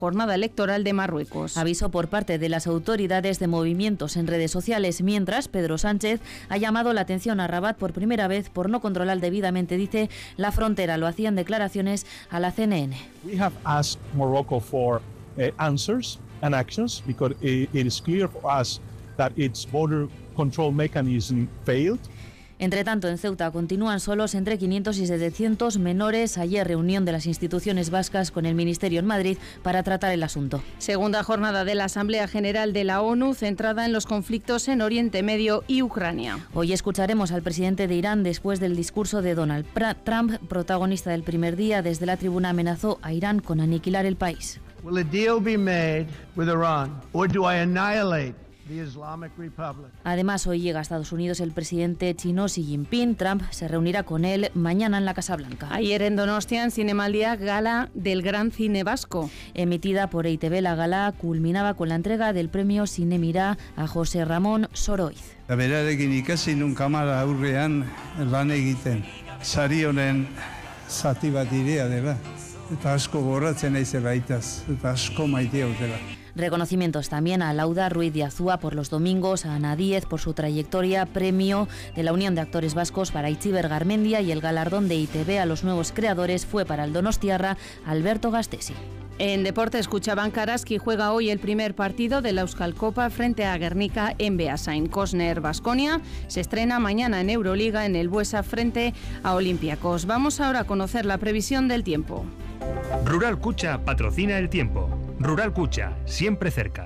jornada electoral de Marruecos. Aviso por parte de las autoridades de movimientos en redes sociales, mientras Pedro Sánchez ha llamado la atención a Rabat por primera vez por no controlar debidamente, dice, la frontera. Lo hacían declaraciones a la CNN. We have asked Morocco for answers and actions because it is clear for us that its border control mechanism failed. Entre tanto, en Ceuta continúan solos entre 500 y 700 menores. Ayer reunión de las instituciones vascas con el Ministerio en Madrid para tratar el asunto. Segunda jornada de la Asamblea General de la ONU centrada en los conflictos en Oriente Medio y Ucrania. Hoy escucharemos al presidente de Irán después del discurso de Donald Trump, protagonista del primer día. Desde la tribuna amenazó a Irán con aniquilar el país. Will a deal be made with Iran, or do I annihilate the Islamic Republic? Además, hoy llega a Estados Unidos el presidente chino Xi Jinping. Trump se reunirá con él mañana en la Casa Blanca. Ayer en Donostia, en Zinemaldia, gala del Gran Cine Vasco. Emitida por EITB, la gala culminaba con la entrega del premio Zinemira a José Ramón Soroiz. Berarekin ikasi nun kamara aurrean lan egiten. Sari honen zati bat irea dela. Eta asko goratzen naizela itaz, eta asko maitea utela. Reconocimientos también a Lauda Ruiz de Azúa por Los Domingos, a Ana Díez por su trayectoria, premio de la Unión de Actores Vascos para Itziber Garmendia y el galardón de ITV a los nuevos creadores fue para el donostiarra Alberto Gastesi. En deportes, Kutxabank Araski juega hoy el primer partido de la Euskal Copa frente a Guernica en Beasain. Cosner Baskonia se estrena mañana en Euroliga en el Buesa frente a Olympiacos. Vamos ahora a conocer la previsión del tiempo. Rural Kutxa patrocina el tiempo. Rural Kutxa, siempre cerca.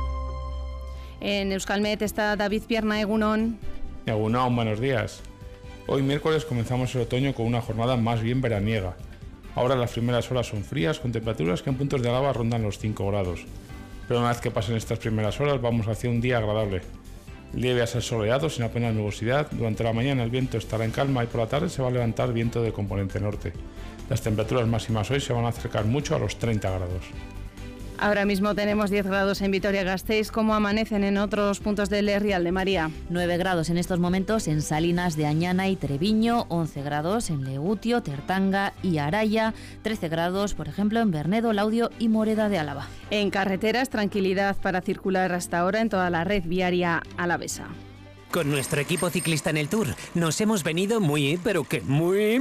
En Euskalmet está David Pierna. Egunon. Egunon, buenos días. Hoy miércoles comenzamos el otoño con una jornada más bien veraniega. Ahora las primeras horas son frías, con temperaturas que en puntos de Álava rondan los 5 grados. Pero una vez que pasen estas primeras horas vamos hacia un día agradable. El día va a ser soleado, sin apenas nubosidad. Durante la mañana el viento estará en calma y por la tarde se va a levantar viento de componente norte. Las temperaturas máximas hoy se van a acercar mucho a los 30 grados. Ahora mismo tenemos 10 grados en Vitoria-Gasteiz. ¿Cómo amanecen en otros puntos del Herrialde, María? 9 grados en estos momentos en Salinas de Añana y Treviño, 11 grados en Legutio, Tertanga y Araya, 13 grados, por ejemplo, en Bernedo, Laudio y Moreda de Álava. En carreteras, tranquilidad para circular hasta ahora en toda la red viaria alavesa. Con nuestro equipo ciclista en el Tour nos hemos venido muy, pero que muy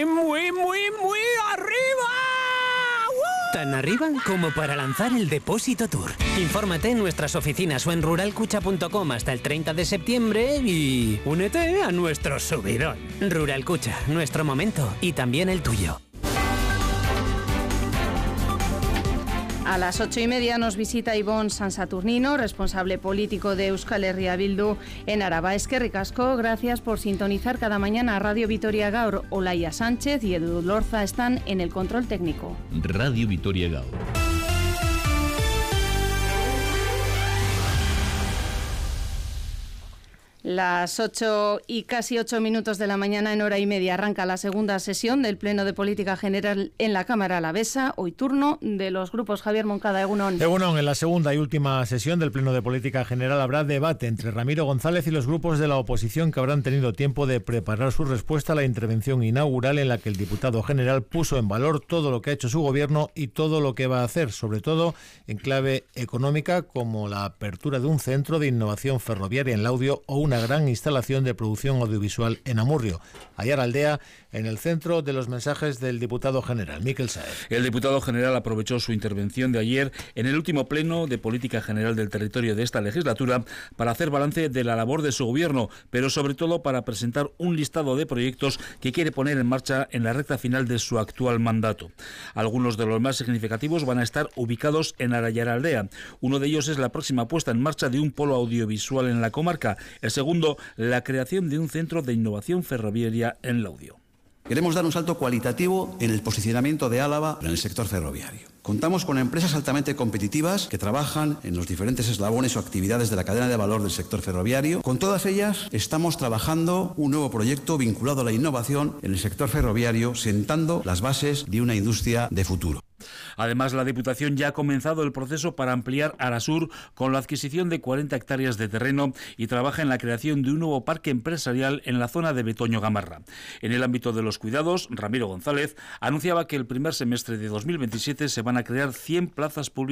arriba. Tan arriba como para lanzar el Depósito Tour. Infórmate en nuestras oficinas o en ruralcucha.com hasta el 30 de septiembre y únete a nuestro subidón. Rural Kutxa, nuestro momento y también el tuyo. A las 8:30 nos visita Ibon Sansaturnino, responsable político de Euskal Herria Bildu en Araba. Eskerrik asko, gracias por sintonizar cada mañana a Radio Vitoria Gaur. Olaya Sánchez y Edu Lorza están en el control técnico. Radio Vitoria Gaur. Las 8 y casi 8 minutos de la mañana, en hora y media, arranca la segunda sesión del Pleno de Política General en la Cámara Alavesa. Hoy turno de los grupos. Javier Moncada, Egunon. Egunon, en la segunda y última sesión del Pleno de Política General habrá debate entre Ramiro González y los grupos de la oposición que habrán tenido tiempo de preparar su respuesta a la intervención inaugural en la que el diputado general puso en valor todo lo que ha hecho su gobierno y todo lo que va a hacer, sobre todo en clave económica, como la apertura de un centro de innovación ferroviaria en Laudio o una gran instalación de producción audiovisual en Amurrio. Aiaraldea, en el centro de los mensajes del diputado general, Mikel Saez. El diputado general aprovechó su intervención de ayer en el último pleno de política general del territorio de esta legislatura para hacer balance de la labor de su gobierno, pero sobre todo para presentar un listado de proyectos que quiere poner en marcha en la recta final de su actual mandato. Algunos de los más significativos van a estar ubicados en Aiaraldea. Uno de ellos es la próxima puesta en marcha de un polo audiovisual en la comarca. El segundo, la creación de un centro de innovación ferroviaria en Laudio. Queremos dar un salto cualitativo en el posicionamiento de Álava en el sector ferroviario. Contamos con empresas altamente competitivas que trabajan en los diferentes eslabones o actividades de la cadena de valor del sector ferroviario. Con todas ellas estamos trabajando un nuevo proyecto vinculado a la innovación en el sector ferroviario, sentando las bases de una industria de futuro. Además, la Diputación ya ha comenzado el proceso para ampliar Arasur con la adquisición de 40 hectáreas de terreno y trabaja en la creación de un nuevo parque empresarial en la zona de Betoño-Gamarra. En el ámbito de los cuidados, Ramiro González anunciaba que el primer semestre de 2027 se van a crear 100 plazas públicas